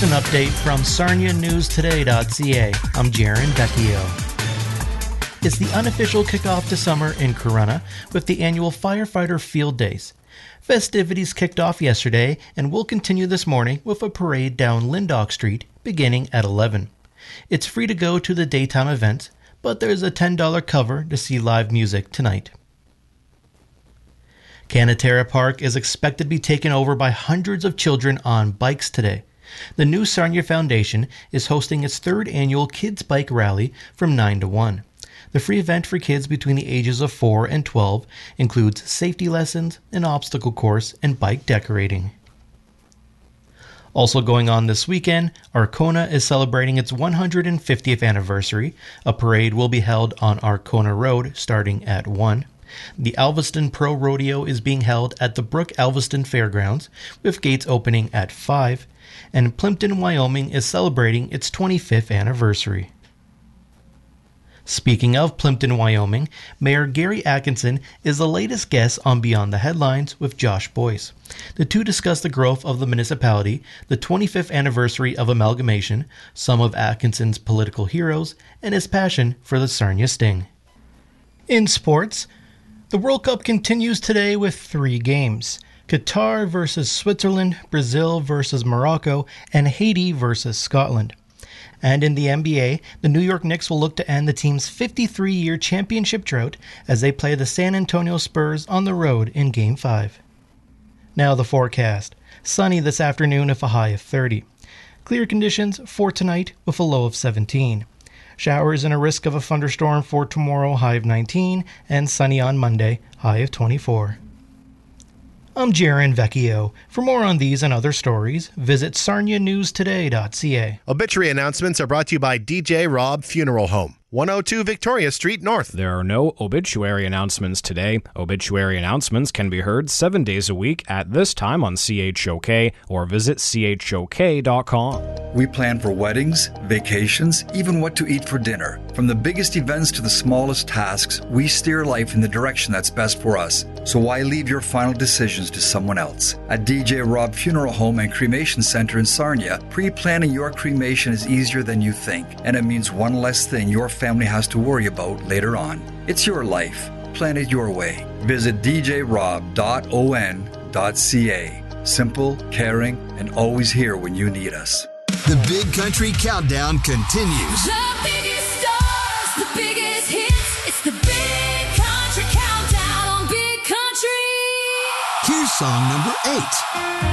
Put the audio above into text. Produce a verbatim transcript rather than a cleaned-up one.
With an update from Sarnia News Today dot C A, I'm Jaron Vecchio. It's the unofficial kickoff to summer in Corunna with the annual Firefighter Field Days. Festivities kicked off yesterday and will continue this morning with a parade down Lyndoch Street beginning at eleven. It's free to go to the daytime event, but there's a ten dollars cover to see live music tonight. Canaterra Park is expected to be taken over by hundreds of children on bikes today. The new Sarnia Foundation is hosting its third annual Kids Bike Rally from nine to one. The free event for kids between the ages of four and twelve includes safety lessons, an obstacle course, and bike decorating. Also going on this weekend, Arkona is celebrating its one hundred fiftieth anniversary. A parade will be held on Arkona Road starting at one. The Alveston Pro Rodeo is being held at the Brook Alveston Fairgrounds, with gates opening at five, and Plimpton, Wyoming is celebrating its twenty-fifth anniversary. Speaking of Plimpton, Wyoming, Mayor Gary Atkinson is the latest guest on Beyond the Headlines with Josh Boyce. The two discuss the growth of the municipality, the twenty-fifth anniversary of amalgamation, some of Atkinson's political heroes, and his passion for the Sarnia Sting. In sports, the World Cup continues today with three games: Qatar versus Switzerland, Brazil versus Morocco, and Haiti versus Scotland. And in the N B A, the New York Knicks will look to end the team's fifty-three-year championship drought as they play the San Antonio Spurs on the road in Game five. Now the forecast. Sunny this afternoon with a high of thirty. Clear conditions for tonight with a low of seventeen. Showers and a risk of a thunderstorm for tomorrow, high of nineteen, and sunny on Monday, high of twenty-four. I'm Jaron Vecchio. For more on these and other stories, visit Sarnia News Today dot C A. Obituary announcements are brought to you by D J Robb Funeral Home, one oh two Victoria Street North. There are no obituary announcements today. Obituary announcements can be heard seven days a week at this time on C H O K or visit C H O K dot com. We plan for weddings, vacations, even what to eat for dinner. From the biggest events to the smallest tasks, we steer life in the direction that's best for us. So why leave your final decisions to someone else? At D J Robb Funeral Home and Cremation Center in Sarnia, pre-planning your cremation is easier than you think, and it means one less thing your family has to worry about later on. It's your life. Plan it your way. Visit D J robb dot O N dot C A. Simple, caring, and always here when you need us. The Big Country Countdown continues. The biggest stars, the biggest hits. It's the Big Country Countdown on Big Country. Here's song number eight.